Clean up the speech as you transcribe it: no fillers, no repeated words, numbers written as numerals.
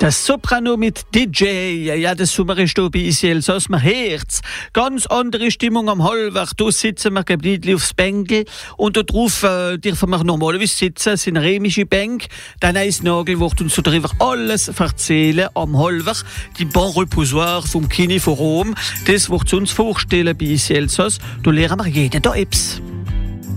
Das Soprano mit DJ, ja, das Sommer ist hier bei uns Elsass, man hört's. Ganz andere Stimmung am Hallwach, da sitzen wir gemütlich aufs Bänkl und da drauf dürfen wir normalerweise sitzen, sind römische Bänke. Dann ist Nagel wird uns so darüber alles erzählen am Hallwach, die Bon Reposoir vom Kini von Rom, das wird uns vorstellen bei uns Elsass, da lernen wir jeden da etwas.